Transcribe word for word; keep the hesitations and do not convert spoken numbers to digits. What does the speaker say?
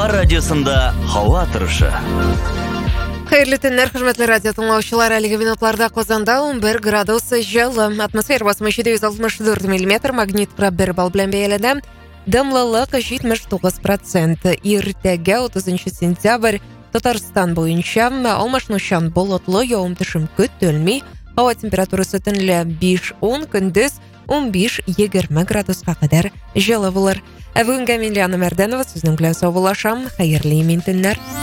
Хабар радиосында һава торышы. Хәерле төннәр, хөрмәтле радио тыңлаучылар, әлеге минутларда Казанда он бер градус җылы, атмосфера басымы җиде йөз алтмыш дүрт миллиметр, магниттура бер балл белән бәяләнә. Дымлылык җитмеш тугыз процент. Иртәгә утызынчы сентябрь Татарстан буенча алмашынучан болытлы, явым-төшем көтелми. Һава температурасы төнлә биш-ун, көндез он биш-егерме градуска кадәр җылы булыр. Ә бүгенгә Миләна Мәрдәнова сезнең белән саубуллашам. Хәерле имин төннәр.